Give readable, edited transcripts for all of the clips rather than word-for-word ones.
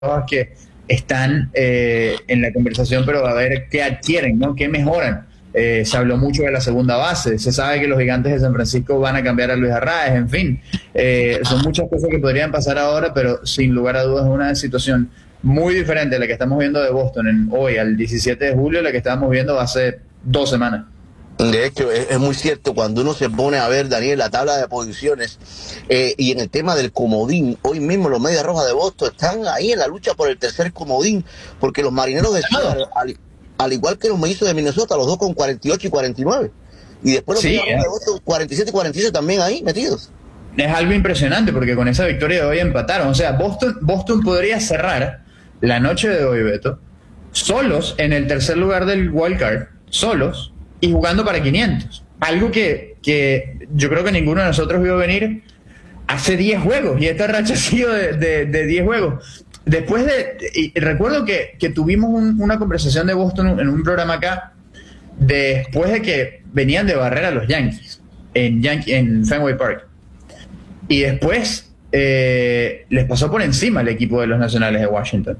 que están en la conversación, pero a ver qué adquieren, ¿no? ¿Qué mejoran? Se habló mucho de la segunda base, se sabe que los Gigantes de San Francisco van a cambiar a Luis Arraez, en fin, son muchas cosas que podrían pasar ahora, pero sin lugar a dudas es una situación muy diferente a la que estamos viendo de Boston hoy, al 17 de julio, la que estábamos viendo hace 2 semanas. De hecho, es muy cierto, cuando uno se pone a ver, Daniel, la tabla de posiciones y en el tema del comodín, hoy mismo los Medias Rojas de Boston están ahí en la lucha por el tercer comodín, porque los Marineros de Seattle, al igual que los Mellizos de Minnesota, los dos con 48 y 49, y después los Medias Rojas de Boston 47 y 47 también ahí metidos. Es algo impresionante, porque con esa victoria de hoy empataron, o sea, Boston podría cerrar la noche de hoy, Beto, solos en el tercer lugar del wild card, solos, y jugando para 500. Algo que yo creo que ninguno de nosotros vio venir hace 10 juegos, y esta racha ha sido de 10 juegos. Después y recuerdo que tuvimos una conversación de Boston en un programa acá, después de que venían de barrer a los Yankees en Fenway Park. Y después les pasó por encima el equipo de los Nacionales de Washington.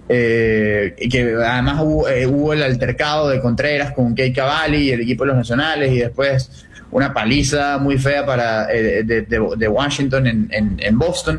Que además hubo el altercado de Contreras con Kei Cavalli y el equipo de los Nacionales, y después una paliza muy fea de Washington en Boston,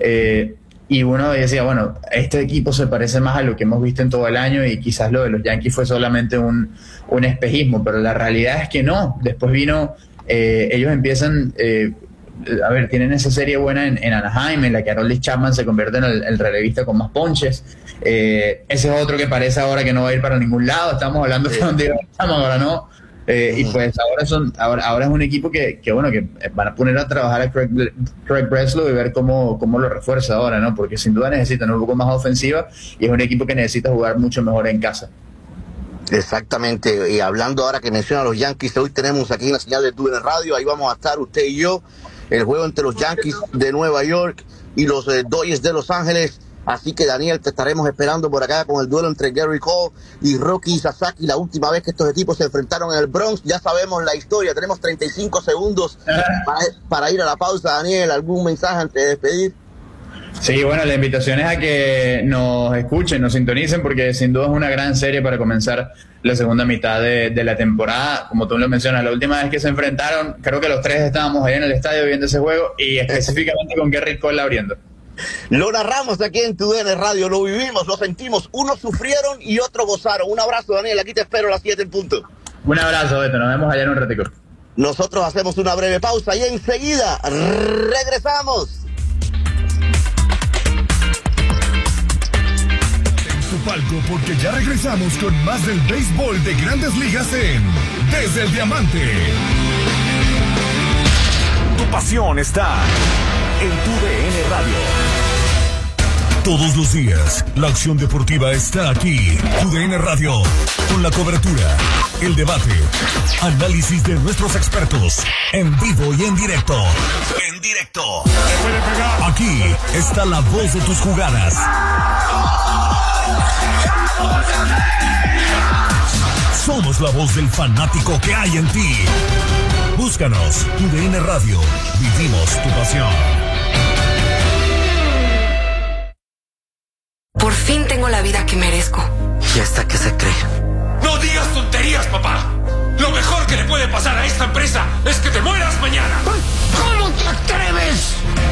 y uno decía, bueno, este equipo se parece más a lo que hemos visto en todo el año, y quizás lo de los Yankees fue solamente un espejismo, pero la realidad es que no. Después vino, ellos empiezan, a ver, tienen esa serie buena en Anaheim, en la que Aroldis Chapman se convierte en el relevista con más ponches. Ese es otro que parece ahora que no va a ir para ningún lado. Estamos hablando de dónde estamos, ahora no. Y pues ahora es un equipo que bueno, que van a poner a trabajar a Craig Breslow y ver cómo lo refuerza ahora, ¿no? Porque sin duda necesitan un poco más ofensiva, y es un equipo que necesita jugar mucho mejor en casa. Exactamente, y hablando ahora que menciona a los Yankees, hoy tenemos aquí en la señal de TUDN Radio, ahí vamos a estar usted y yo, el juego entre los Yankees de Nueva York y los Dodgers de Los Ángeles. Así que, Daniel, te estaremos esperando por acá con el duelo entre Gary Cole y Roki Sasaki. La última vez que estos equipos se enfrentaron en el Bronx, ya sabemos la historia. Tenemos 35 segundos para ir a la pausa, Daniel. ¿Algún mensaje antes de despedir? Sí, bueno, la invitación es a que nos escuchen, nos sintonicen, porque sin duda es una gran serie para comenzar la segunda mitad de la temporada. Como tú lo mencionas, la última vez que se enfrentaron, creo que los tres estábamos ahí en el estadio viendo ese juego, y específicamente con Gary Cole abriendo. Lo narramos aquí en TUDN Radio, lo vivimos, lo sentimos. Unos sufrieron y otros gozaron. Un abrazo, Daniel, aquí te espero a las 7 en punto. Un abrazo, Beto, nos vemos allá en un ratico. Nosotros hacemos una breve pausa y enseguida regresamos. Su palco, porque ya regresamos con más del béisbol de Grandes Ligas en Desde el Diamante. Tu pasión está en TUDN Radio. Todos los días, la acción deportiva está aquí. TUDN Radio, con la cobertura, el debate, análisis de nuestros expertos, en vivo y en directo. En directo. Aquí está la voz de tus jugadas. Somos la voz del fanático que hay en ti. Búscanos, TUDN Radio. Vivimos tu pasión. Por fin tengo la vida que merezco. ¿Y hasta qué se cree? ¡No digas tonterías, papá! Lo mejor que le puede pasar a esta empresa es que te mueras mañana. ¿Cómo te atreves?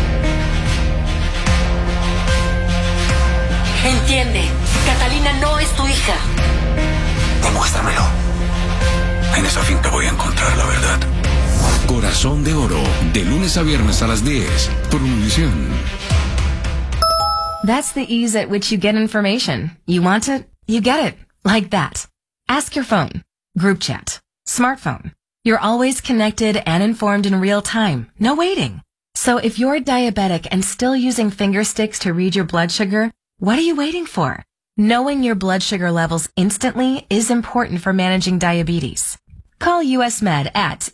Entiende, Catalina no es tu hija. Demuéstramelo. En esa fin te voy a encontrar la verdad. Corazón de Oro, de lunes a viernes a las 10, por Univisión. That's the ease at which you get information. You want it, you get it. Like that. Ask your phone. Group chat. Smartphone. You're always connected and informed in real time. No waiting. So if you're diabetic and still using finger sticks to read your blood sugar, what are you waiting for? Knowing your blood sugar levels instantly is important for managing diabetes. Call US Med at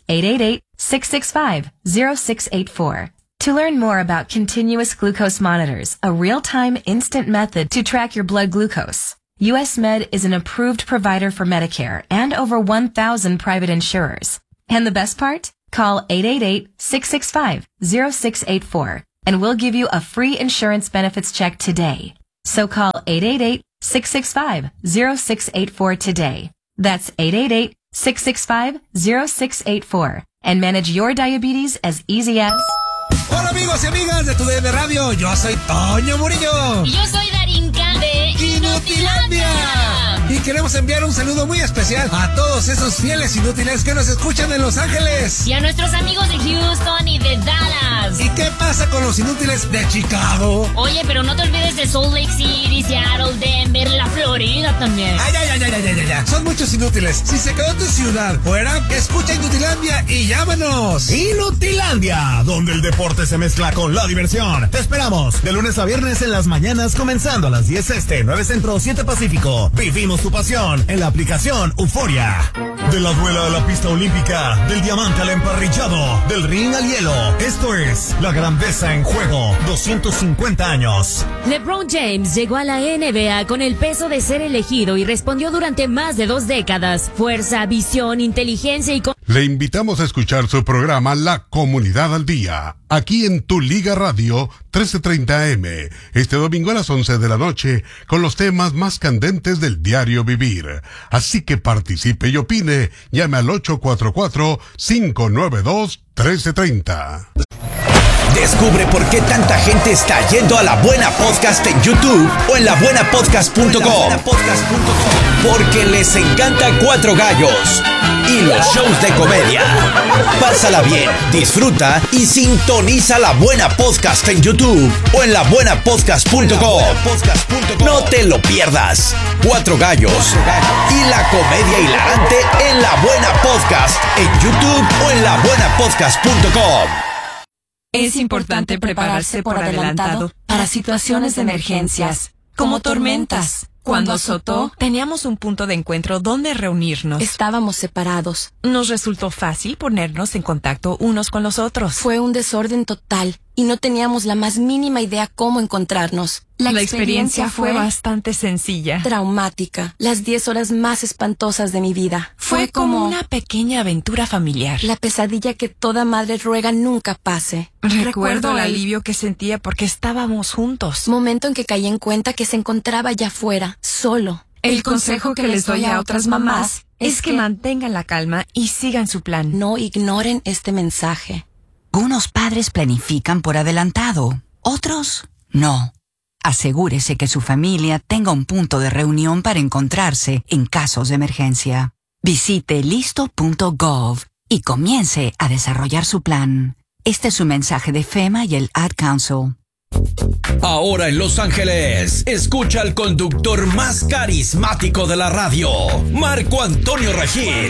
888-665-0684 to learn more about continuous glucose monitors, a real-time instant method to track your blood glucose. US Med is an approved provider for Medicare and over 1,000 private insurers. And the best part? Call 888-665-0684 and we'll give you a free insurance benefits check today. So call 888-665-0684 today. That's 888-665-0684 and manage your diabetes as easy as... Hola amigos y amigas de TUDN Radio, yo soy Toño Murillo. Y yo soy Darinka de Inutilandia. Y queremos enviar un saludo muy especial a todos esos fieles inútiles que nos escuchan en Los Ángeles. Y a nuestros amigos de Houston y de Dallas. ¿Y qué pasa con los inútiles de Chicago? Oye, pero no te olvides de Salt Lake City, Seattle, Denver, la Florida también. Ay. Son muchos inútiles. Si se quedó tu ciudad fuera, escucha Inutilandia y llámanos. Inutilandia, donde el deporte se mezcla con la diversión. Te esperamos de lunes a viernes en las mañanas, comenzando a las 10 este, 9 centro, 7 pacífico. Vivimos tu pasión en la aplicación Euforia. De la duela a la pista olímpica, del diamante al emparrillado, del ring al hielo. Esto es la grandeza en juego. 250 años. LeBron James llegó a la NBA con el peso de ser elegido y respondió durante más de 2 décadas. Fuerza, visión, inteligencia y... Le invitamos a escuchar su programa La Comunidad al Día, aquí en Tu Liga Radio 1330 AM, este domingo a las 11 de la noche, con los temas más candentes del diario vivir. Así que participe y opine, llame al 844-592-1330. Descubre por qué tanta gente está yendo a La Buena Podcast en YouTube o en labuenapodcast.com. Porque les encanta Cuatro Gallos y los shows de comedia. Pásala bien, disfruta y sintoniza La Buena Podcast en YouTube o en labuenapodcast.com. No te lo pierdas. Cuatro Gallos y la comedia hilarante en La Buena Podcast en YouTube o en labuenapodcast.com. Es importante prepararse por adelantado para situaciones de emergencias, como tormentas. Cuando azotó, teníamos un punto de encuentro donde reunirnos. Estábamos separados. Nos resultó fácil ponernos en contacto unos con los otros. Fue un desorden total y no teníamos la más mínima idea cómo encontrarnos. La experiencia fue bastante sencilla. Traumática. Las 10 horas más espantosas de mi vida. Fue como una pequeña aventura familiar. La pesadilla que toda madre ruega nunca pase. Recuerdo el alivio que sentía porque estábamos juntos. Momento en que caí en cuenta que se encontraba allá afuera, solo. El consejo que les doy a otras mamás es que mantengan la calma y sigan su plan. No ignoren este mensaje. Unos padres planifican por adelantado, otros no. Asegúrese que su familia tenga un punto de reunión para encontrarse en casos de emergencia. Visite listo.gov y comience a desarrollar su plan. Este es su mensaje de FEMA y el Ad Council. Ahora en Los Ángeles, escucha al conductor más carismático de la radio, Marco Antonio Regil.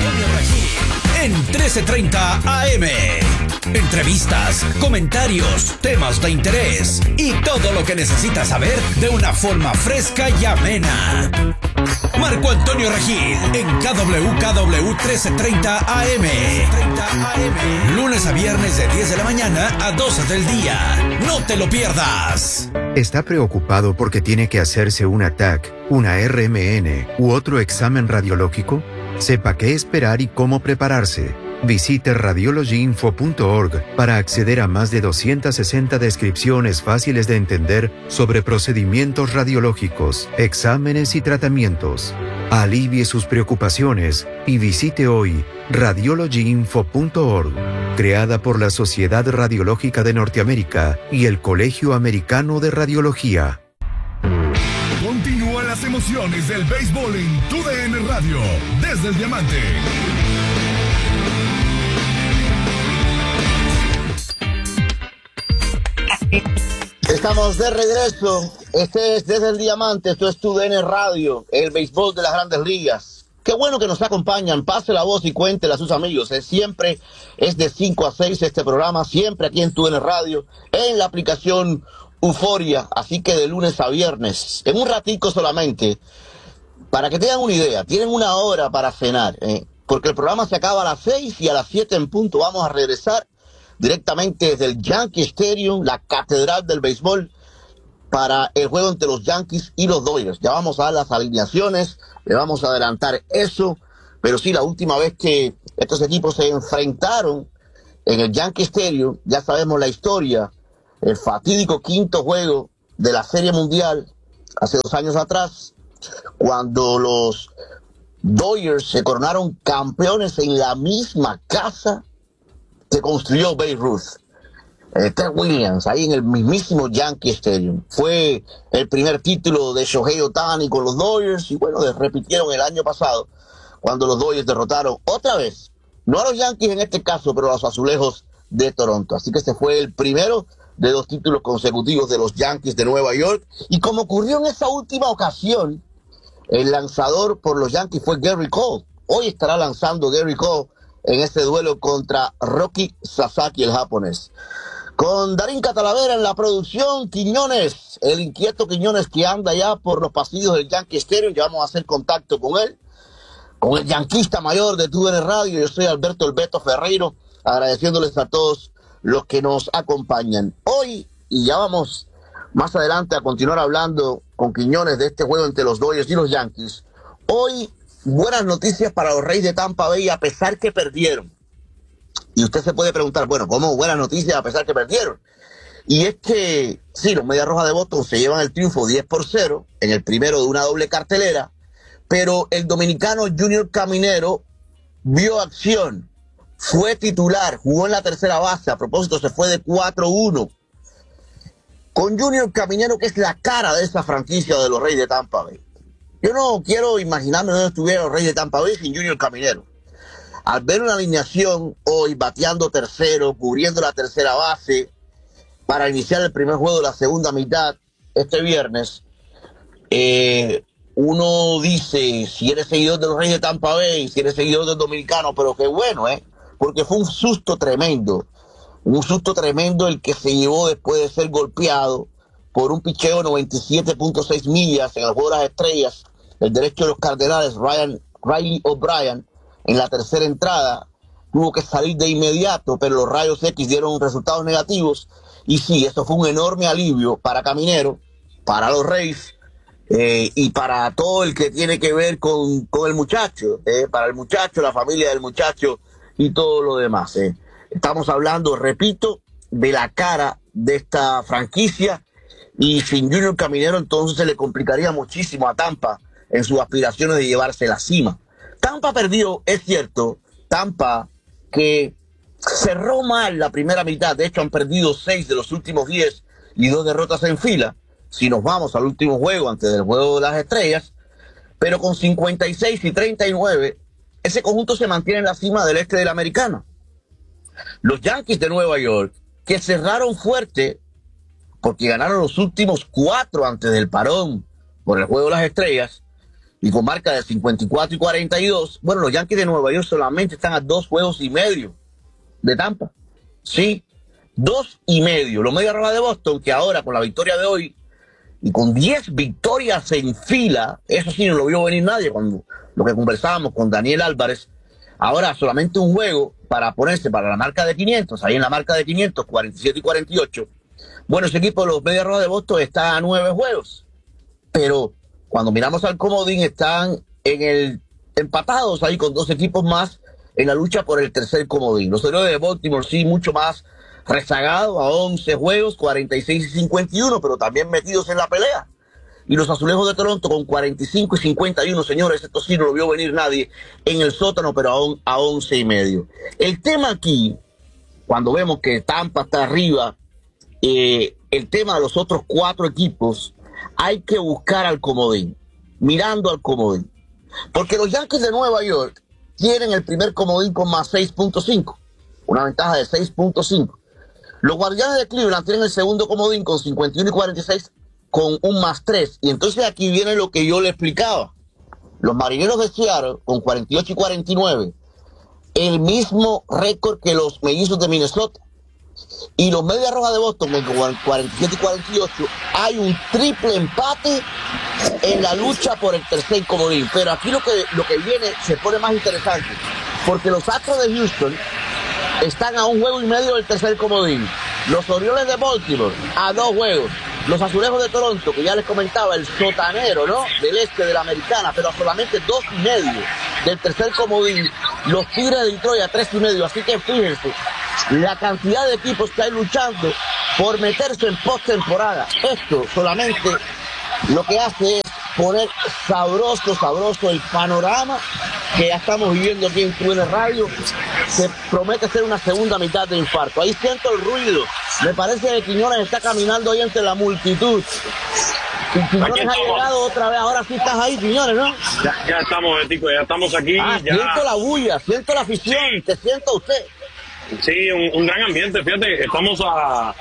En 1330 AM. Entrevistas, comentarios, temas de interés y todo lo que necesitas saber de una forma fresca y amena. Marco Antonio Regil en KWKW 1330 AM. Lunes a viernes de 10 de la mañana a 12 del día. No te lo pierdas. ¿Está preocupado porque tiene que hacerse una TAC, una RMN u otro examen radiológico? Sepa qué esperar y cómo prepararse. Visite radiologyinfo.org para acceder a más de 260 descripciones fáciles de entender sobre procedimientos radiológicos, exámenes y tratamientos. Alivie sus preocupaciones y visite hoy radiologyinfo.org, creada por la Sociedad Radiológica de Norteamérica y el Colegio Americano de Radiología. Continúan las emociones del béisbol en TUDN Radio, desde el Diamante. Estamos de regreso. Este es Desde el Diamante, esto es TUDN Radio, el béisbol de las Grandes Ligas. Qué bueno que nos acompañan, pase la voz y cuéntela a sus amigos. Siempre es de 5 a 6 este programa, siempre aquí en TUDN Radio, en la aplicación Euforia, así que de lunes a viernes, en un ratico solamente. Para que tengan una idea, tienen una hora para cenar, porque el programa se acaba a las 6 y a las 7 en punto vamos a regresar directamente desde el Yankee Stadium, la catedral del béisbol, para el juego entre los Yankees y los Dodgers. Ya vamos a dar las alineaciones, le vamos a adelantar eso, pero sí, la última vez que estos equipos se enfrentaron en el Yankee Stadium, ya sabemos la historia, el fatídico quinto juego de la Serie Mundial, hace 2 años atrás, cuando los Dodgers se coronaron campeones en la misma casa que construyó Babe Ruth. Ted Williams, ahí en el mismísimo Yankee Stadium. Fue el primer título de Shohei Ohtani con los Dodgers y bueno, repitieron el año pasado cuando los Dodgers derrotaron otra vez, no a los Yankees en este caso, pero a los Azulejos de Toronto. Así que este fue el primero de 2 títulos consecutivos de los Yankees de Nueva York. Y como ocurrió en esa última ocasión, el lanzador por los Yankees fue Gary Cole. Hoy estará lanzando Gary Cole en ese duelo contra Roki Sasaki, el japonés. Con Darín Catalavera en la producción, Quiñones, el inquieto Quiñones que anda ya por los pasillos del Yankee Stadium. Ya vamos a hacer contacto con él, con el yanquista mayor de TUDN Radio. Yo soy Alberto El Beto Ferreiro, agradeciéndoles a todos los que nos acompañan hoy, y ya vamos más adelante a continuar hablando con Quiñones de este juego entre los Dodgers y los Yankees. Hoy, buenas noticias para los Reyes de Tampa Bay, a pesar que perdieron. Y usted se puede preguntar, bueno, ¿cómo buenas noticias a pesar que perdieron? Y es que, sí, los Medias Rojas de Boston se llevan el triunfo 10-0 en el primero de una doble cartelera, pero el dominicano Junior Caminero vio acción, fue titular, jugó en la tercera base, a propósito se fue de 4-1. Con Junior Caminero, que es la cara de esa franquicia de los Reyes de Tampa Bay. Yo no quiero imaginarme dónde estuviera los Reyes de Tampa Bay sin Junior Caminero. Al ver una alineación hoy bateando tercero, cubriendo la tercera base, para iniciar el primer juego de la segunda mitad este viernes, uno dice, si eres seguidor de los Reyes de Tampa Bay, si eres seguidor del dominicano, pero qué bueno, porque fue un susto tremendo el que se llevó después de ser golpeado por un picheo 97.6 millas en el juego de las estrellas, el derecho de los Cardenales, Riley O'Brien, en la tercera entrada. Tuvo que salir de inmediato, pero los rayos X dieron resultados negativos, y sí, eso fue un enorme alivio para Caminero, para los Reyes, y para todo el que tiene que ver con el muchacho, para el muchacho, la familia del muchacho y todo lo demás. Estamos hablando, repito, de la cara de esta franquicia, y sin Junior Caminero entonces se le complicaría muchísimo a Tampa en sus aspiraciones de llevarse la cima. Tampa perdió, es cierto, Tampa que cerró mal la primera mitad, de hecho han perdido 6 de los últimos 10 y 2 derrotas en fila, si nos vamos al último juego antes del juego de las estrellas, pero con 56 y 39, ese conjunto se mantiene en la cima del este de la Americana. Los Yankees de Nueva York, que cerraron fuerte, porque ganaron los últimos 4 antes del parón por el juego de las estrellas, y con marca de 54 y 42, bueno, los Yankees de Nueva York solamente están a 2 juegos y medio de Tampa. Sí, 2 y medio. Los Medias Rojas de Boston, que ahora con la victoria de hoy, y con 10 victorias en fila, eso sí no lo vio venir nadie cuando lo que conversábamos con Daniel Álvarez, ahora solamente un juego para ponerse para la marca de 500, ahí en la marca de 500, 47 y 48. Bueno, ese equipo de los Medias Rojas de Boston está a 9 juegos, pero cuando miramos al comodín están empatados ahí con 2 equipos más en la lucha por el tercer comodín. Los Orioles de Baltimore sí mucho más rezagados a 11 juegos, 46 y 51, pero también metidos en la pelea. Y los Azulejos de Toronto con 45 y 51, señores, esto sí no lo vio venir nadie en el sótano, pero aún a 11 y medio. El tema aquí, cuando vemos que Tampa está arriba, el tema de los otros 4 equipos, hay que buscar al comodín, mirando al comodín. Porque los Yankees de Nueva York tienen el primer comodín con más 6.5, una ventaja de 6.5. Los Guardianes de Cleveland tienen el segundo comodín con 51 y 46 con un más 3. Y entonces aquí viene lo que yo le explicaba. Los Marineros de Seattle con 48 y 49, el mismo récord que los Mellizos de Minnesota. Y los Medias Rojas de Boston con 47 y 48, hay un triple empate en la lucha por el tercer comodín. Pero aquí lo que viene se pone más interesante, porque los Astros de Houston están a 1 juego y medio del tercer comodín. Los Orioles de Baltimore a 2 juegos. Los Azulejos de Toronto, que ya les comentaba, el sotanero, ¿no?, del este de la Americana, pero a solamente 2 y medio del tercer comodín. Los Tigres de Detroit a 3 y medio. Así que fíjense la cantidad de equipos que hay luchando por meterse en postemporada. Esto solamente lo que hace es poner sabroso el panorama que ya estamos viviendo aquí en TUDN Radio. Se promete ser una segunda mitad de infarto. Ahí siento el ruido. Me parece que Quiñones está caminando ahí entre la multitud. Quiñones ha llegado otra vez. Ahora sí estás ahí, Quiñones, ¿no? Ya estamos, Betico, ya estamos aquí. Ya. Siento la bulla, siento la afición. Sí. ¿Te siento usted? Sí, un gran ambiente. Fíjate, estamos a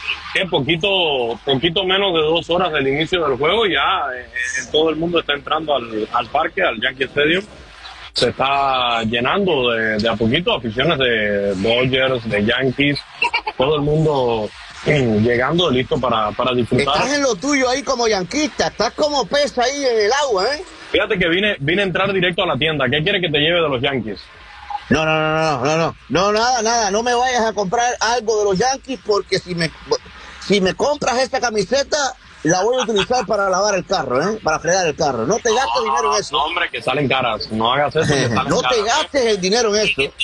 poquito menos de 2 horas del inicio del juego. Ya todo el mundo está entrando al parque, al Yankee Stadium. Se está llenando de a poquito, aficiones de Dodgers, de Yankees, todo el mundo llegando listo para disfrutar. Estás en lo tuyo ahí como yanquista, estás como pez ahí en el agua, ¿eh? Fíjate que vine a entrar directo a la tienda. ¿Qué quiere que te lleve de los Yankees? No, nada, no me vayas a comprar algo de los Yankees porque si me compras esta camiseta, la voy a utilizar para lavar el carro, para fregar el carro. No te gastes dinero en eso. No, hombre, que salen caras. No hagas eso. No te gastes el dinero en eso.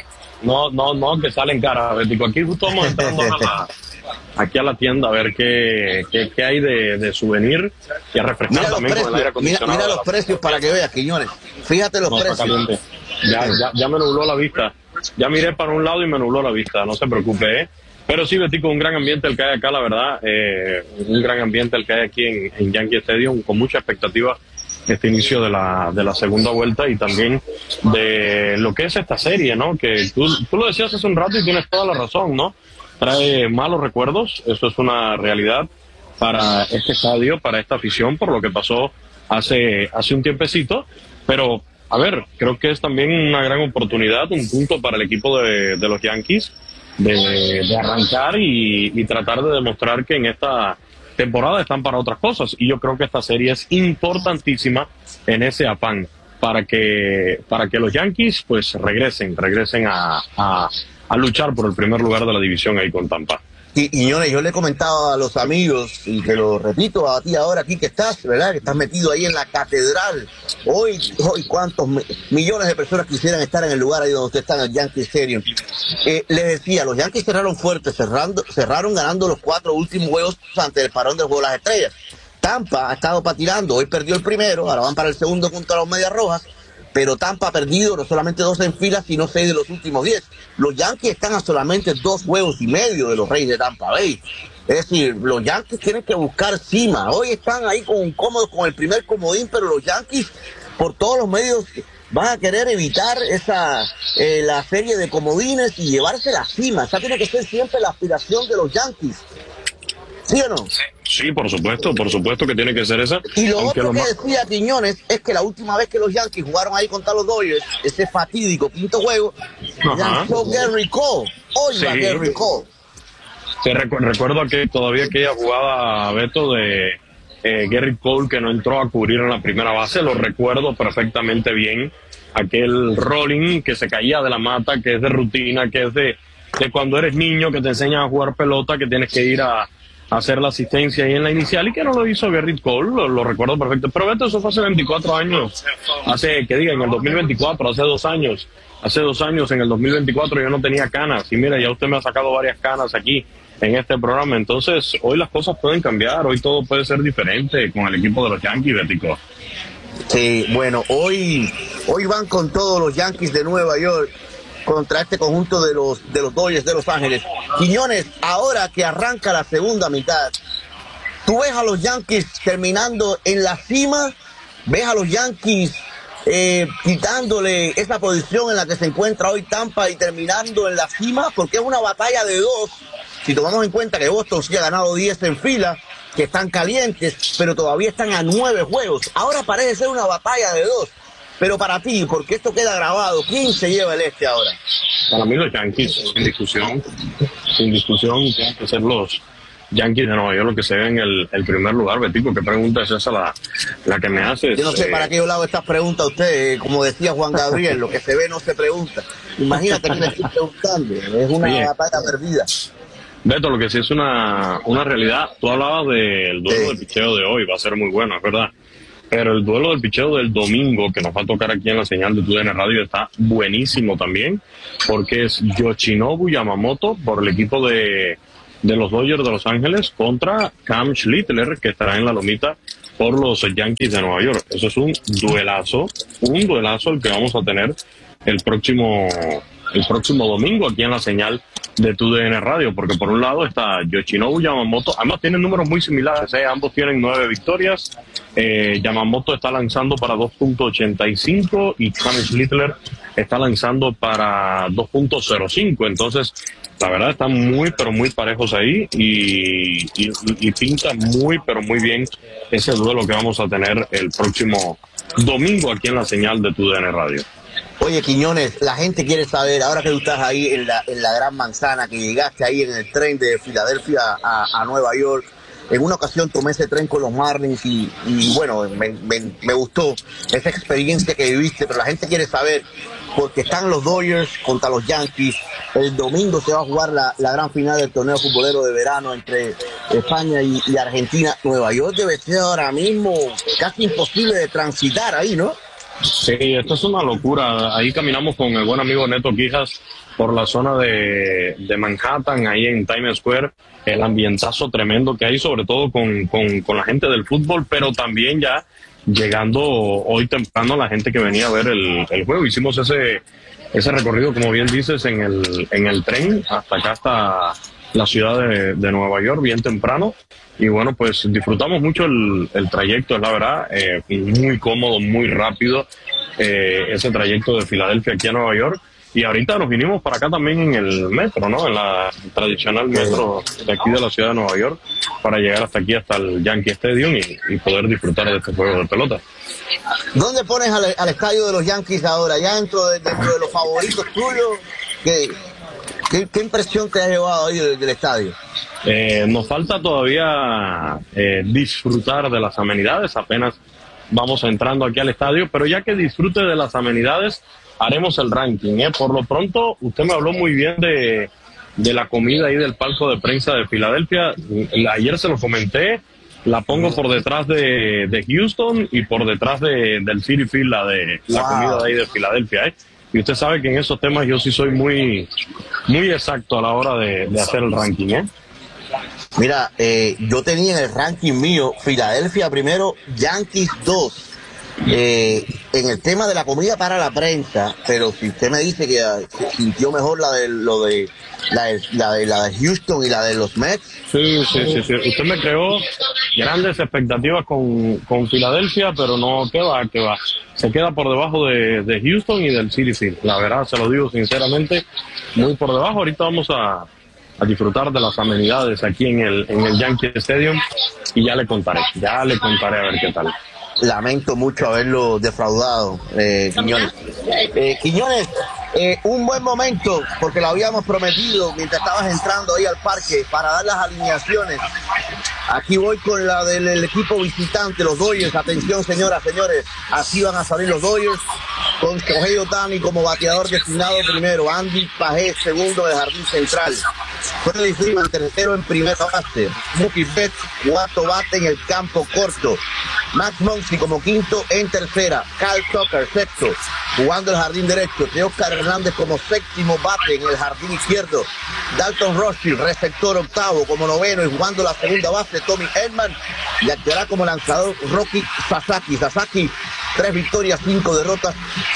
No, que salen caras. Betico, aquí justo vamos entrando aquí a la tienda a ver qué hay de souvenir y a refrescar también con el aire acondicionado. Mira los precios para que veas, Quiñones. Fíjate los precios. Ya me nubló la vista. Ya miré para un lado y me nubló la vista. No se preocupe, Pero sí, Betico, un gran ambiente el que hay acá, la verdad. Un gran ambiente el que hay aquí en Yankee Stadium, con mucha expectativa este inicio de la segunda vuelta y también de lo que es esta serie, ¿no? Que tú lo decías hace un rato y tienes toda la razón, ¿no? Trae malos recuerdos, eso es una realidad para este estadio, para esta afición, por lo que pasó hace un tiempecito, pero a ver, creo que es también una gran oportunidad, un punto para el equipo de los Yankees de arrancar y tratar de demostrar que en esta temporada están para otras cosas, y yo creo que esta serie es importantísima en ese afán para que los Yankees pues regresen a luchar por el primer lugar de la división ahí con Tampa. Y yo le comentaba a los amigos, y te lo repito a ti ahora aquí que estás, ¿verdad? Que estás metido ahí en la catedral. Hoy cuántos millones de personas quisieran estar en el lugar ahí donde usted está, en el Yankee Stadium. Les decía, los Yankees cerraron fuerte, cerraron ganando los 4 últimos juegos ante el parón del Juego de las Estrellas. Tampa ha estado patinando, hoy perdió el primero, ahora van para el segundo contra los Medias Rojas. Pero Tampa ha perdido no solamente 2 en fila, sino 6 de los últimos 10. Los Yankees están a solamente 2 juegos y medio de los Reyes de Tampa Bay. Es decir, los Yankees tienen que buscar cima. Hoy están ahí cómodos con el primer comodín, pero los Yankees, por todos los medios, van a querer evitar la serie de comodines y llevarse la cima. Esa tiene que ser siempre la aspiración de los Yankees. ¿Sí o no? Sí, por supuesto que tiene que ser esa. Y lo otro que decía Quiñones es que la última vez que los Yankees jugaron ahí contra los Dodgers, ese fatídico quinto juego, lanzó Gary Cole. Oiga, sí. Gary Cole. Sí, recuerdo que todavía aquella jugada, Beto, de Gary Cole que no entró a cubrir en la primera base, lo recuerdo perfectamente bien. Aquel rolling que se caía de la mata, que es de rutina, que es de cuando eres niño, que te enseñan a jugar pelota, que tienes que ir a hacer la asistencia ahí en la inicial, y que no lo hizo Gerrit Cole, lo recuerdo perfecto. Pero Beto, eso fue hace 24 años, en el 2024, hace 2 años, en el 2024 yo no tenía canas, y mira, ya usted me ha sacado varias canas aquí en este programa. Entonces hoy las cosas pueden cambiar, hoy todo puede ser diferente con el equipo de los Yankees, Betico. Sí, bueno, hoy van con todos los Yankees de Nueva York contra este conjunto de los Dodgers de Los Ángeles. Quiñones, ahora que arranca la segunda mitad, ¿tú ves a los Yankees terminando en la cima? ¿Ves a los Yankees quitándole esa posición en la que se encuentra hoy Tampa y terminando en la cima? Porque es una batalla de 2. Si tomamos en cuenta que Boston sí ha ganado 10 en fila, que están calientes, pero todavía están a 9 juegos. Ahora parece ser una batalla de 2. Pero para ti, porque esto queda grabado, ¿quién se lleva el este ahora? Para mí los Yankees, sin discusión, tienen que ser los Yankees de Nueva York los que se ven en el primer lugar. Betico, ¿qué pregunta es esa la que me haces? Yo no sé para qué yo le hago estas preguntas a usted, como decía Juan Gabriel, lo que se ve no se pregunta. Imagínate que le estoy preguntando, es una batalla perdida. Beto, lo que sí es una realidad, tú hablabas del duelo de picheo de hoy, va a ser muy bueno, es verdad. Pero el duelo del picheo del domingo, que nos va a tocar aquí en la señal de TUDN Radio, está buenísimo también, porque es Yoshinobu Yamamoto por el equipo de los Dodgers de Los Ángeles contra Cam Schlittler, que estará en la lomita por los Yankees de Nueva York. Eso es un duelazo el que vamos a tener el próximo domingo aquí en la señal de TUDN Radio, porque por un lado está Yoshinobu Yamamoto, además tienen números muy similares, ambos tienen 9 victorias, Yamamoto está lanzando para 2.85 y James Littler está lanzando para 2.05, entonces la verdad están muy pero muy parejos ahí y pinta muy pero muy bien ese duelo que vamos a tener el próximo domingo aquí en la señal de TUDN Radio. Oye, Quiñones, la gente quiere saber, ahora que tú estás ahí en la Gran Manzana, que llegaste ahí en el tren de Filadelfia a Nueva York, en una ocasión tomé ese tren con los Marlins y bueno, me gustó esa experiencia que viviste, pero la gente quiere saber, porque están los Dodgers contra los Yankees, el domingo se va a jugar la gran final del torneo futbolero de verano entre España y Argentina. Nueva York debe ser ahora mismo casi imposible de transitar ahí, ¿no? Sí, esto es una locura. Ahí caminamos con el buen amigo Neto Quijas por la zona de Manhattan, ahí en Times Square, el ambientazo tremendo que hay, sobre todo con la gente del fútbol, pero también ya llegando hoy temprano la gente que venía a ver el juego. Hicimos ese recorrido, como bien dices, en el tren hasta acá, hasta la ciudad de Nueva York, bien temprano. Y bueno, pues disfrutamos mucho el trayecto, es la verdad, muy cómodo, muy rápido, ese trayecto de Filadelfia aquí a Nueva York. Y ahorita nos vinimos para acá también en el metro, ¿no? En la tradicional metro de aquí de la ciudad de Nueva York, para llegar hasta aquí, hasta el Yankee Stadium y poder disfrutar de este juego de pelota. ¿Dónde pones al estadio de los Yankees ahora? ¿Ya dentro de los favoritos tuyos? ¿Qué impresión te has llevado ahí del estadio? Nos falta todavía disfrutar de las amenidades, apenas vamos entrando aquí al estadio, pero ya que disfrute de las amenidades, haremos el ranking. Por lo pronto, usted me habló muy bien de la comida ahí del palco de prensa de Filadelfia. Ayer se lo comenté, la pongo por detrás de Houston y por detrás del Citi Field, la comida de ahí de Filadelfia. Y usted sabe que en esos temas yo sí soy muy, muy exacto a la hora de hacer el ranking, Mira, yo tenía en el ranking mío Filadelfia primero, Yankees 2. En el tema de la comida para la prensa, pero si usted me dice que sintió mejor la de Houston y la de los Mets. Sí. Usted me creó grandes expectativas con Filadelfia, pero no, ¿qué va? Se queda por debajo de Houston y del Citi Field. La verdad, se lo digo sinceramente, muy por debajo. Ahorita vamos a disfrutar de las amenidades aquí en el Yankee Stadium y ya le contaré a ver qué tal. Lamento mucho haberlo defraudado, Quiñones. Quiñones, un buen momento, porque lo habíamos prometido mientras estabas entrando ahí al parque para dar las alineaciones. Aquí voy con la del equipo visitante, los Dodgers. Atención, señoras, señores, así van a salir los Dodgers, con Shohei Ohtani como bateador designado primero, Andy Pajés segundo del jardín central, Freddie Freeman tercero en primera base, Mookie Betts cuarto bate en el campo corto, Max Muncy como quinto en tercera, Kyle Tucker sexto jugando el jardín derecho, Teóscar Hernández como séptimo bate en el jardín izquierdo, Dalton Rothschild receptor octavo como noveno y jugando la segunda base, Tommy Edman, y actuará como lanzador Roki Sasaki. 3 victorias, 5 derrotas,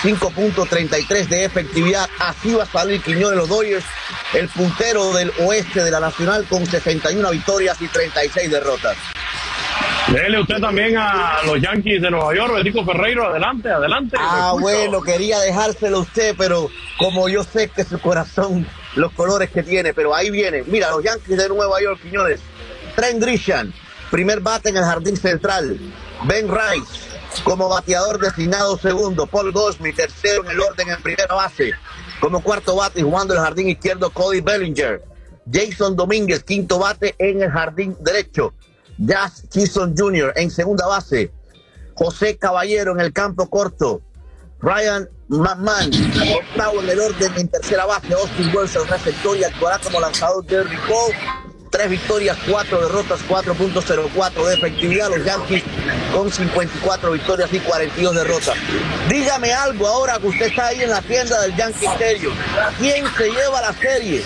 5.33 de efectividad. Así va a salir Quiñones, los Dodgers, el puntero del oeste de la Nacional con 61 victorias y 36 derrotas. Dele usted también a los Yankees de Nueva York, Betico Ferreiro, adelante. Bueno, quería dejárselo a usted, pero como yo sé que su corazón, los colores que tiene, pero ahí viene. Mira, los Yankees de Nueva York, Quiñones. Trent Grisham, primer bate en el jardín central. Ben Rice como bateador designado segundo, Paul Goldschmidt tercero en el orden en primera base, como cuarto bate y jugando el jardín izquierdo Cody Bellinger, Jason Domínguez quinto bate en el jardín derecho, Jazz Chisholm Jr. en segunda base, José Caballero en el campo corto, Ryan McMahon octavo en el orden en tercera base, Austin Wells el receptor y actuará como lanzador Gary Cole. 3 victorias, 4 derrotas, 4.04 de efectividad. Los Yankees con 54 victorias y 42 derrotas. Dígame algo ahora que usted está ahí en la tienda del Yankee Stadium. ¿Quién se lleva la serie?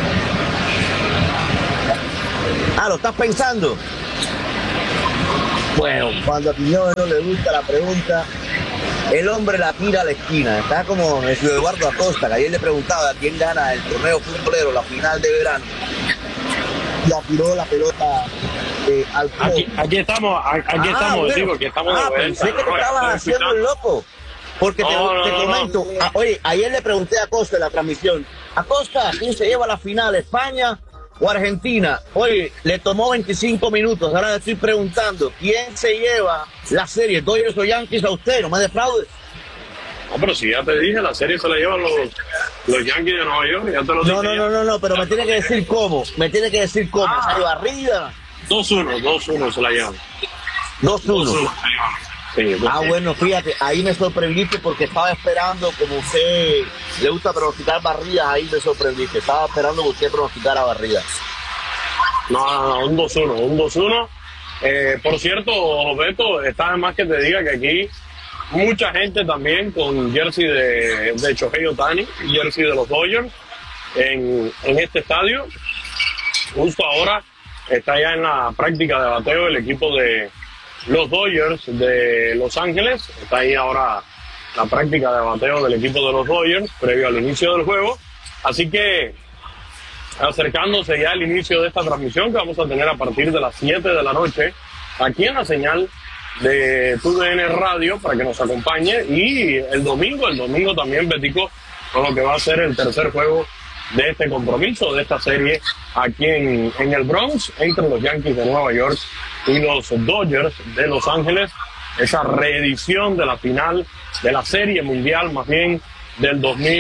¿Lo estás pensando? Bueno, cuando a Quiñones no le gusta la pregunta, el hombre la tira a la esquina. Está como el señor Eduardo Acosta, que ayer le preguntaba a quién gana el torneo futbolero, la final de verano. La tiró la pelota al fondo. Aquí estamos, bueno. digo que estamos de vuelta. Pensé que te estabas haciendo el loco. Porque te comento, oye, ayer le pregunté a Acosta en la transmisión, Acosta, ¿quién se lleva la final, España o Argentina? Oye, le tomó 25 minutos, ahora le estoy preguntando, ¿quién se lleva la serie, Dodgers o Yankees? A usted, no me defraudes. No, pero si ya te dije, la serie se la llevan los Yankees de Nueva York, ya te lo dije. No, pero me tiene que decir cómo, ¿hay barrida? 2-1 se la llevan. 2-1. Sí, bueno, fíjate, ahí me sorprendiste porque estaba esperando, como usted le gusta pronosticar barridas, ahí me sorprendiste. Estaba esperando que usted pronosticara barridas. No, un 2-1. Por cierto, Beto, está de más que te diga que aquí mucha gente también con jersey de Shohei Ohtani, jersey de los Dodgers, en este estadio. Justo ahora está ya en la práctica de bateo el equipo de los Dodgers de Los Ángeles. Está ahí ahora la práctica de bateo del equipo de los Dodgers previo al inicio del juego. Así que acercándose ya al inicio de esta transmisión que vamos a tener a partir de las 7 de la noche aquí en la señal de TUDN Radio para que nos acompañe. Y el domingo también, Betico, con lo que va a ser el tercer juego de este compromiso, de esta serie aquí en el Bronx, entre los Yankees de Nueva York y los Dodgers de Los Ángeles. Esa reedición de la final de la Serie Mundial, más bien del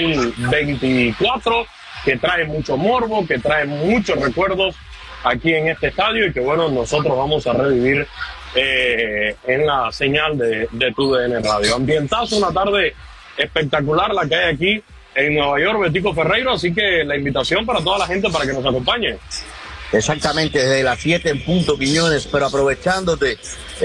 2024, que trae mucho morbo, que trae muchos recuerdos aquí en este estadio y que, bueno, nosotros vamos a revivir en la señal de TUDN Radio. Ambientazo, una tarde espectacular la que hay aquí en Nueva York, Betico Ferreiro, así que la invitación para toda la gente para que nos acompañe. Exactamente, desde las 7 en punto, Quiñones, pero aprovechándote,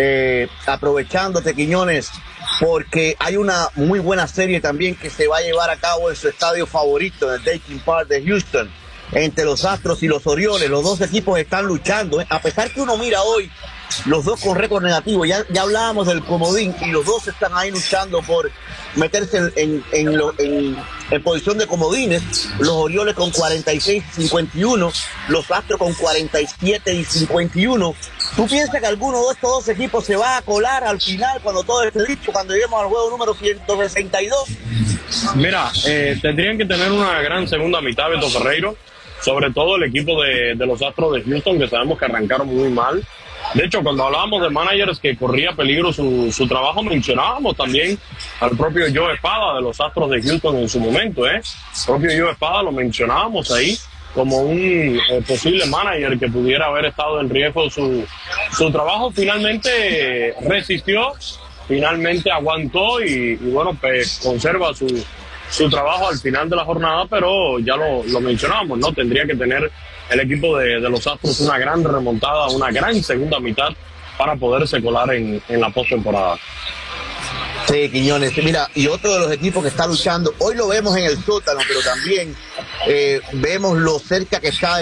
Quiñones, porque hay una muy buena serie también que se va a llevar a cabo en su estadio favorito, en el Dayton Park de Houston, entre los Astros y los Orioles. Los dos equipos están luchando, a pesar que uno mira hoy los dos con récord negativo, ya hablábamos del comodín y los dos están ahí luchando por meterse en posición de comodines. Los Orioles con 46-51, los Astros con 47-51. ¿Tú piensas que alguno de estos dos equipos se va a colar al final cuando todo esté dicho, cuando lleguemos al juego número 162? Mira, tendrían que tener una gran segunda mitad, Beto Ferreiro, sobre todo el equipo de los Astros de Houston, que sabemos que arrancaron muy mal. De hecho, cuando hablábamos de managers que corría peligro su trabajo, mencionábamos también al propio Joe Espada de los Astros de Houston en su momento, El propio Joe Espada lo mencionábamos ahí como un posible manager que pudiera haber estado en riesgo su trabajo. Finalmente resistió, finalmente aguantó y bueno, pues conserva su trabajo al final de la jornada, pero ya lo mencionábamos, ¿no? Tendría que tener el equipo de los Astros una gran remontada, una gran segunda mitad para poderse colar en la postemporada. Sí, Quiñones, mira, y otro de los equipos que está luchando, hoy lo vemos en el sótano, pero también vemos lo cerca que está en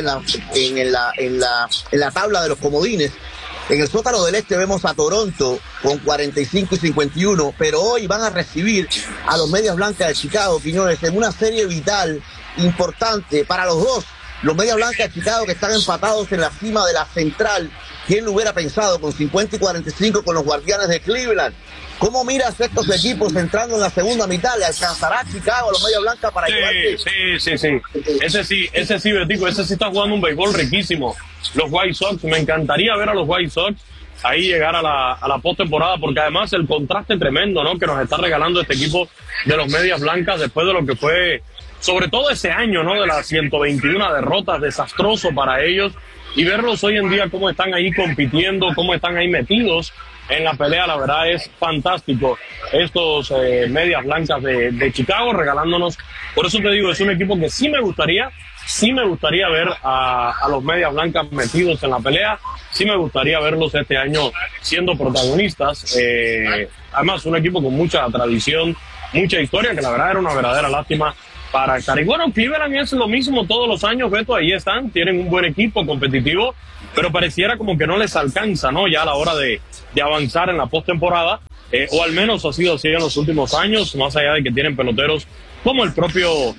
la tabla de los comodines. En el sótano del este vemos a Toronto con 45-51, pero hoy van a recibir a los Medias Blancas de Chicago, Quiñones, en una serie vital importante para los dos. Los Medias Blancas de Chicago que están empatados en la cima de la central. ¿Quién lo hubiera pensado? Con 50-45 con los Guardianes de Cleveland. ¿Cómo miras estos equipos entrando en la segunda mitad? ¿Le alcanzará a Chicago a los Medias Blancas para llevarse? Sí. Ese sí, Betico, ese sí está jugando un béisbol riquísimo. Los White Sox, me encantaría ver a los White Sox ahí llegar a la postemporada, porque además el contraste tremendo, ¿no?, que nos está regalando este equipo de los Medias Blancas después de lo que fue, sobre todo ese año, ¿no?, de las 121 derrotas, desastroso para ellos, y verlos hoy en día cómo están ahí compitiendo, cómo están ahí metidos en la pelea, la verdad es fantástico. Estos Medias Blancas de Chicago regalándonos, por eso te digo, es un equipo que sí me gustaría ver a los Medias Blancas metidos en la pelea, sí me gustaría verlos este año siendo protagonistas. Además, un equipo con mucha tradición, mucha historia, que la verdad era una verdadera lástima para estar. Y bueno, Cleveland es lo mismo todos los años, Beto, ahí están, tienen un buen equipo competitivo, pero pareciera como que no les alcanza, ¿no? Ya a la hora de avanzar en la postemporada, o al menos ha sido así en los últimos años, más allá de que tienen peloteros como el propio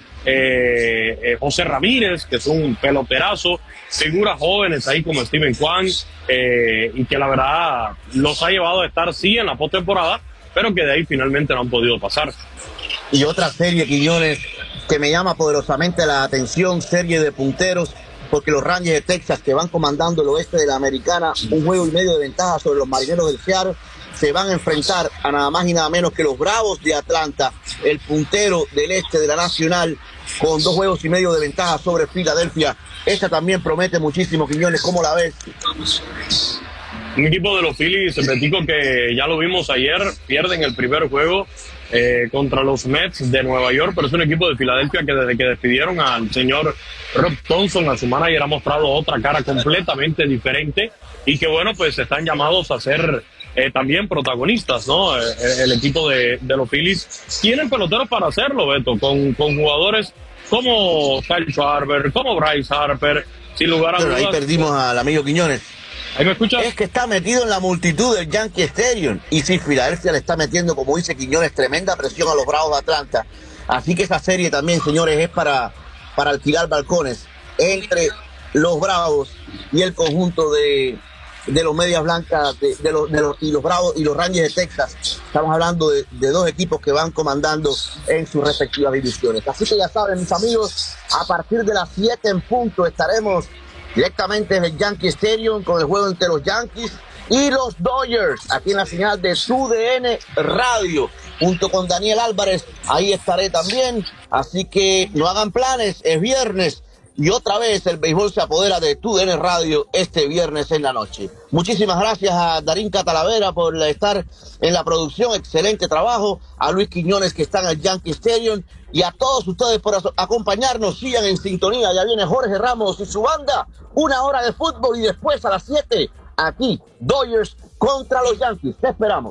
José Ramírez, que es un peloterazo, figuras jóvenes ahí como Steven Kwan, y que la verdad los ha llevado a estar sí en la postemporada, pero que de ahí finalmente no han podido pasar. Y otra serie, Quiñones, que me llama poderosamente la atención, serie de punteros, porque los Rangers de Texas, que van comandando el oeste de la Americana, 1,5 juegos de ventaja sobre los Marineros del Seattle, se van a enfrentar a nada más y nada menos que los Bravos de Atlanta, el puntero del este de la Nacional, con 2,5 juegos de ventaja sobre Filadelfia. Esta también promete muchísimo, Quiñones, ¿cómo la ves? Un equipo de los Phillies, Betico, que ya lo vimos ayer, pierden el primer juego contra los Mets de Nueva York, pero es un equipo de Filadelfia que desde que despidieron al señor Rob Thompson, a su manager, ha mostrado otra cara completamente diferente, y que bueno, pues están llamados a ser también protagonistas, ¿no? El equipo de los Phillies tienen peloteros para hacerlo, Beto, con jugadores como Kyle Schwarber, como Bryce Harper, sin lugar a dudas. Ahí perdimos al amigo Quiñones. ¿Ahí me escuchas? Es que está metido en la multitud del Yankee Stadium, y si Filadelfia le está metiendo, como dice Quiñones, tremenda presión a los Bravos de Atlanta. Así que esa serie también, señores, es para alquilar balcones entre los Bravos y el conjunto de los Medias Blancas y los Bravos y los Rangers de Texas. Estamos hablando de dos equipos que van comandando en sus respectivas divisiones. Así que ya saben, mis amigos, a partir de las 7 en punto estaremos directamente en el Yankee Stadium con el juego entre los Yankees y los Dodgers, aquí en la señal de TUDN Radio, junto con Daniel Álvarez. Ahí estaré también, así que no hagan planes, es viernes. Y otra vez el béisbol se apodera de TUDN Radio este viernes en la noche. Muchísimas gracias a Darín Catalavera por estar en la producción. Excelente trabajo. A Luis Quiñones, que está en el Yankee Stadium. Y a todos ustedes por acompañarnos. Sigan en sintonía. Ya viene Jorge Ramos y su banda. 1 hora de fútbol y después a las 7, aquí, Dodgers contra los Yankees. Te esperamos.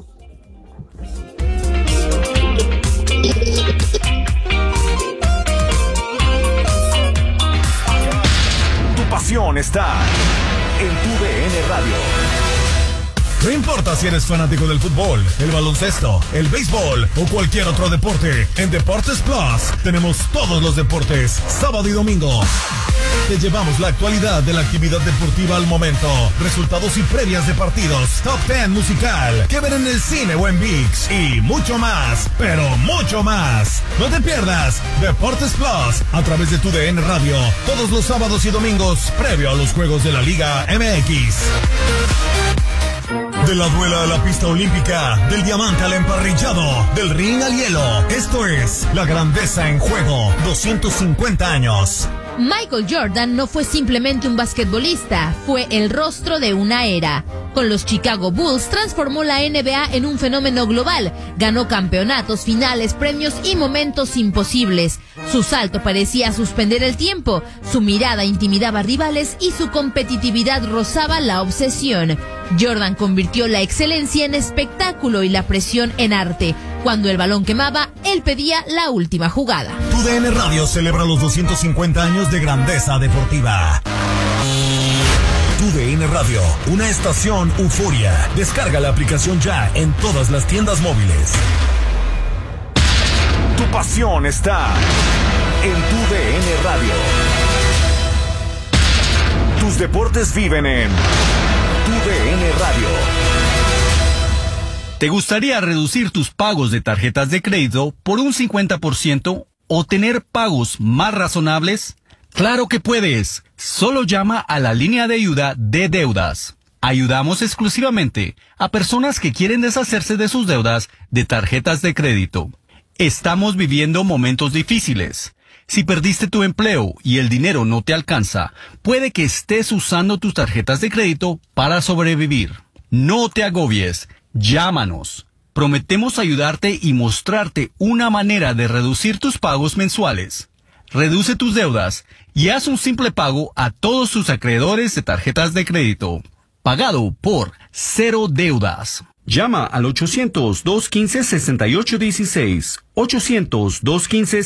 Pasión está en TUDN Radio. No importa si eres fanático del fútbol, el baloncesto, el béisbol o cualquier otro deporte, en Deportes Plus tenemos todos los deportes, sábado y domingo. Te llevamos la actualidad de la actividad deportiva al momento, resultados y previas de partidos, top 10 musical, que ver en el cine o en ViX y mucho más, pero mucho más. No te pierdas Deportes Plus a través de TUDN Radio todos los sábados y domingos previo a los Juegos de la Liga MX. De la duela a la pista olímpica, del diamante al emparrillado, del ring al hielo. Esto es La Grandeza en Juego, 250 años. Michael Jordan no fue simplemente un basquetbolista, fue el rostro de una era. Con los Chicago Bulls transformó la NBA en un fenómeno global, ganó campeonatos, finales, premios y momentos imposibles. Su salto parecía suspender el tiempo, su mirada intimidaba rivales y su competitividad rozaba la obsesión. Jordan convirtió la excelencia en espectáculo y la presión en arte. Cuando el balón quemaba, él pedía la última jugada. TUDN Radio celebra los 250 años de grandeza deportiva. TUDN Radio, una estación euforia. Descarga la aplicación ya en todas las tiendas móviles. Tu pasión está en TUDN Radio. Tus deportes viven en TUDN Radio. ¿Te gustaría reducir tus pagos de tarjetas de crédito por un 50% o tener pagos más razonables? ¡Claro que puedes! Solo llama a la línea de ayuda de deudas. Ayudamos exclusivamente a personas que quieren deshacerse de sus deudas de tarjetas de crédito. Estamos viviendo momentos difíciles. Si perdiste tu empleo y el dinero no te alcanza, puede que estés usando tus tarjetas de crédito para sobrevivir. No te agobies. Llámanos. Prometemos ayudarte y mostrarte una manera de reducir tus pagos mensuales. Reduce tus deudas y haz un simple pago a todos tus acreedores de tarjetas de crédito. Pagado por Cero Deudas. Llama al 800-215-6816.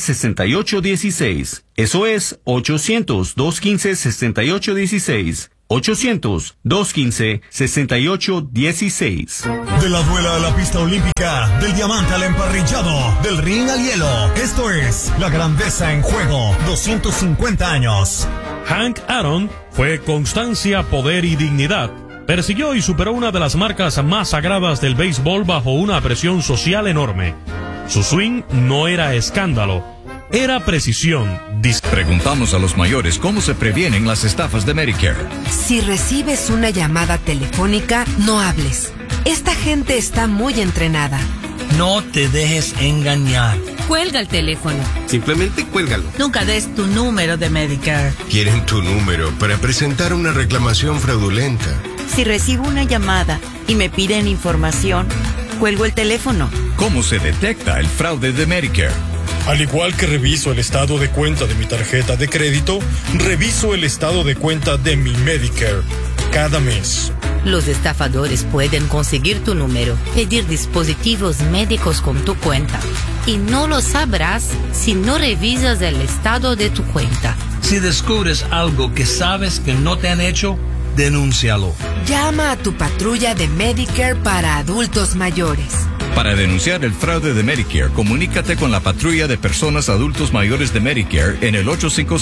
800-215-6816. Eso es 800-215-6816. 800-215-6816. De la duela a la pista olímpica, del diamante al emparrillado, del ring al hielo. Esto es La Grandeza en Juego, 250 años. Hank Aaron fue constancia, poder y dignidad. Persiguió y superó una de las marcas más sagradas del béisbol bajo una presión social enorme. Su swing no era escándalo, era precisión. Preguntamos a los mayores cómo se previenen las estafas de Medicare. Si recibes una llamada telefónica, no hables. Esta gente está muy entrenada. No te dejes engañar. Cuelga el teléfono. Simplemente cuélgalo. Nunca des tu número de Medicare. Quieren tu número para presentar una reclamación fraudulenta. Si recibo una llamada y me piden información, cuelgo el teléfono. ¿Cómo se detecta el fraude de Medicare? Al igual que reviso el estado de cuenta de mi tarjeta de crédito, reviso el estado de cuenta de mi Medicare cada mes. Los estafadores pueden conseguir tu número, pedir dispositivos médicos con tu cuenta. Y no lo sabrás si no revisas el estado de tu cuenta. Si descubres algo que sabes que no te han hecho, denúncialo. Llama a tu patrulla de Medicare para adultos mayores. Para denunciar el fraude de Medicare, comunícate con la patrulla de personas adultos mayores de Medicare en el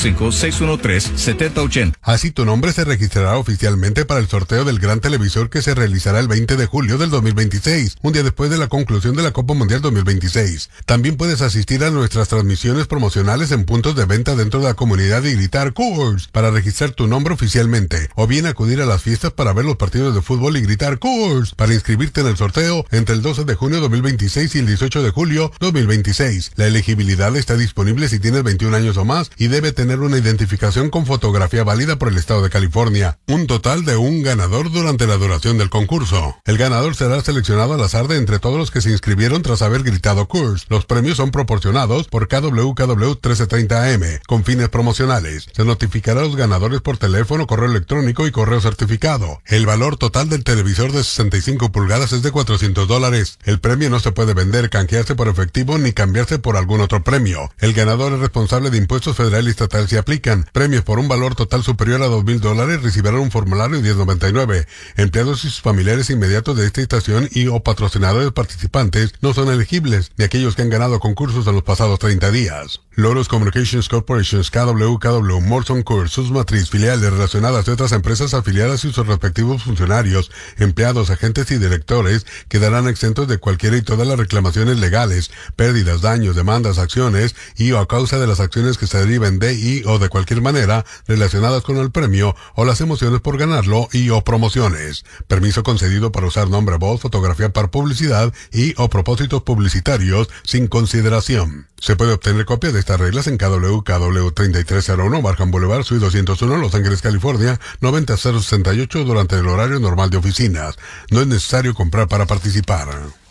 855-613-7080. Así tu nombre se registrará oficialmente para el sorteo del gran televisor que se realizará el 20 de julio del 2026, un día después de la conclusión de la Copa Mundial 2026. También puedes asistir a nuestras transmisiones promocionales en puntos de venta dentro de la comunidad y gritar Coors para registrar tu nombre oficialmente, o bien acudir a las fiestas para ver los partidos de fútbol y gritar Coors para inscribirte en el sorteo entre el 12 de junio 2026 y el 18 de julio 2026. La elegibilidad está disponible si tienes 21 años o más y debe tener una identificación con fotografía válida por el estado de California. Un total de un ganador durante la duración del concurso. El ganador será seleccionado al azar de entre todos los que se inscribieron tras haber gritado Coors. Los premios son proporcionados por KWKW 1330 AM con fines promocionales. Se notificará a los ganadores por teléfono, correo electrónico y correo certificado. El valor total del televisor de 65 pulgadas es de $400. El premio no se puede vender, canjearse por efectivo ni cambiarse por algún otro premio. El ganador es responsable de impuestos federal y estatal si aplican. Premios por un valor total superior a $2,000 recibirán un formulario 1099. Empleados y sus familiares inmediatos de esta estación y o patrocinadores participantes no son elegibles, ni aquellos que han ganado concursos en los pasados 30 días. Lotus Communications Corporations, KWKW, Morrison Coors, sus matriz, filiales relacionadas y otras empresas afiliadas y sus respectivos funcionarios, empleados, agentes y directores quedarán exentos de cualquiera y todas las reclamaciones legales, pérdidas, daños, demandas, acciones y o a causa de las acciones que se deriven de y o de cualquier manera relacionadas con el premio o las emociones por ganarlo y o promociones. Permiso concedido para usar nombre, voz, fotografía para publicidad y o propósitos publicitarios sin consideración. Se puede obtener copia de estas reglas en KWKW 3301 Barham Boulevard, Suite 201, Los Ángeles, California, 90068 durante el horario normal de oficinas. No es necesario comprar para participar.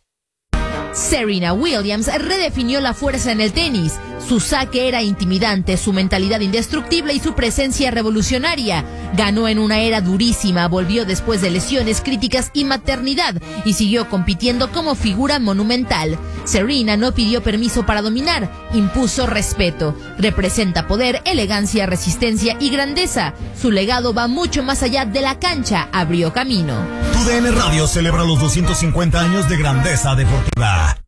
Serena Williams redefinió la fuerza en el tenis. Su saque era intimidante, su mentalidad indestructible y su presencia revolucionaria. Ganó en una era durísima, volvió después de lesiones críticas y maternidad y siguió compitiendo como figura monumental. Serena no pidió permiso para dominar, impuso respeto. Representa poder, elegancia, resistencia y grandeza. Su legado va mucho más allá de la cancha, abrió camino. TUDN Radio celebra los 250 años de grandeza deportiva.